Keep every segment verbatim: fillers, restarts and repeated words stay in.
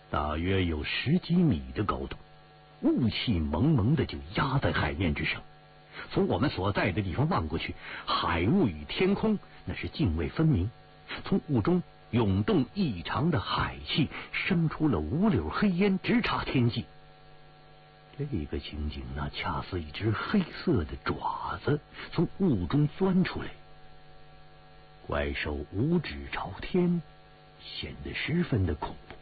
大约有十几米的高度，雾气蒙蒙的就压在海面之上。从我们所在的地方望过去，海雾与天空那是泾渭分明。从雾中涌动异常的海气，生出了五绺黑烟，直插天际。这个情景那恰似一只黑色的爪子从雾中钻出来，怪兽五指朝天，显得十分的恐怖。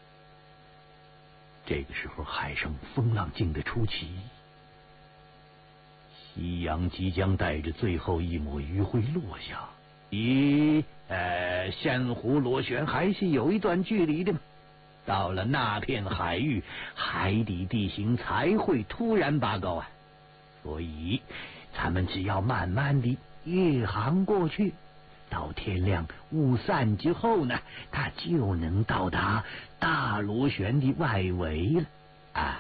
这个时候，海上风浪静得出奇，夕阳即将带着最后一抹余晖落下。离呃仙湖螺旋还是有一段距离的嘛。到了那片海域，海底地形才会突然拔高啊，所以咱们只要慢慢地越航过去，到天亮雾散之后呢，它就能到达大螺旋的外围了啊。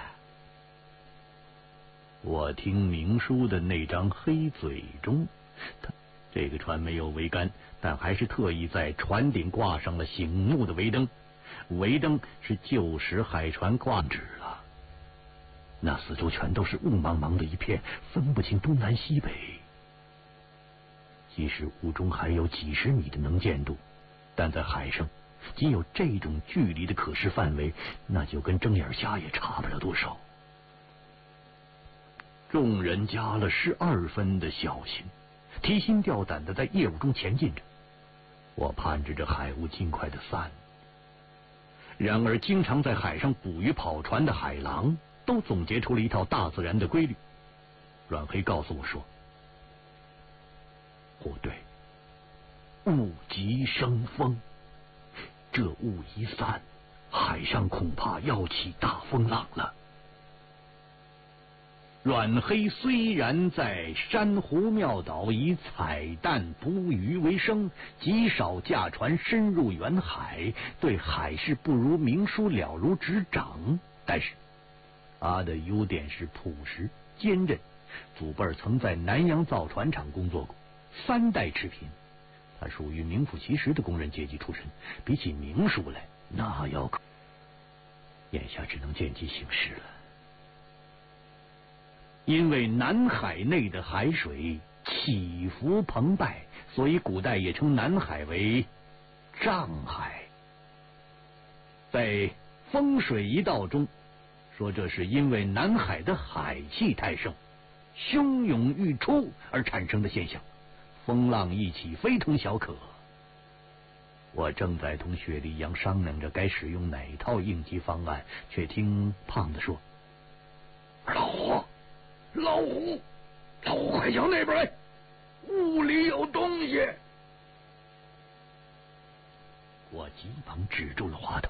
我听明叔的那张黑嘴中，他这个船没有桅杆，但还是特意在船顶挂上了醒目的桅灯。桅灯是旧时海船挂纸了，那四周全都是雾茫茫的一片，分不清东南西北。即使雾中还有几十米的能见度，但在海上仅有这种距离的可视范围，那就跟睁眼瞎也差不了多少。众人加了十二分的小心，提心吊胆的在夜雾中前进着。我盼着这海雾尽快的散。然而经常在海上捕鱼跑船的海狼都总结出了一套大自然的规律。阮黑告诉我说，不对，雾极生风，这雾一散，海上恐怕要起大风浪了。阮黑虽然在珊瑚庙岛以采蛋捕鱼为生，极少驾船深入远海，对海事不如明叔了如指掌，但是他的优点是朴实坚韧。祖辈曾在南洋造船厂工作过，三代持平。他属于名副其实的工人阶级出身，比起明叔来，那要可眼下只能见机行事了。因为南海内的海水起伏澎湃，所以古代也称南海为涨海。在风水一道中说，这是因为南海的海气太盛，汹涌欲出而产生的现象，风浪一起非同小可。我正在同雪莉杨商量着该使用哪套应急方案，却听胖子说，老胡老胡老胡快向那边来，雾里有东西。我急忙止住了话头，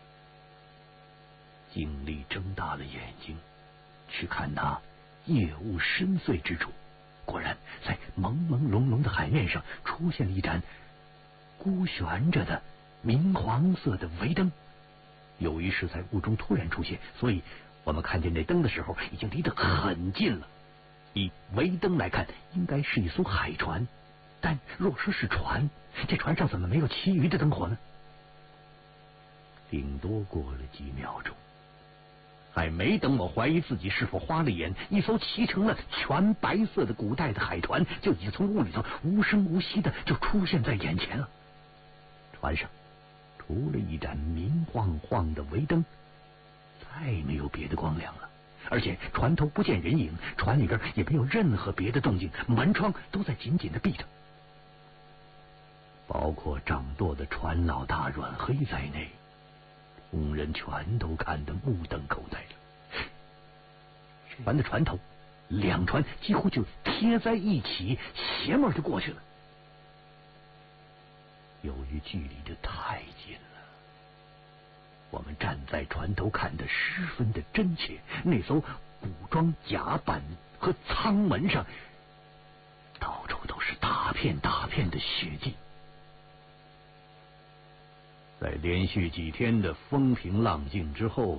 尽力睁大了眼睛去看那夜雾深邃之处，果然在朦朦胧胧的海面上出现了一盏孤悬着的明黄色的桅灯。由于是在雾中突然出现，所以我们看见这灯的时候已经离得很近了。以桅灯来看，应该是一艘海船，但若说是船，这船上怎么没有其余的灯火呢？顶多过了几秒钟，还没等我怀疑自己是否花了眼，一艘漆成了全白色的古代的海船就已经从雾里头无声无息的就出现在眼前了。船上除了一盏明晃晃的桅灯，再没有别的光亮了，而且船头不见人影，船里边也没有任何别的动静，门窗都在紧紧的闭着。包括掌舵的船老大阮黑在内，众人全都看得目瞪口呆了。船的船头，两船几乎就贴在一起，斜门就过去了。由于距离的太近了，我们站在船头看得十分的真切。那艘古装甲板和舱门上到处都是大片大片的血迹。在连续几天的风平浪静之后，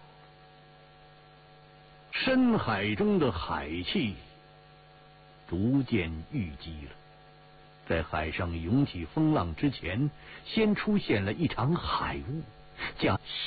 深海中的海气逐渐郁积了。在海上涌起风浪之前，先出现了一场海雾，将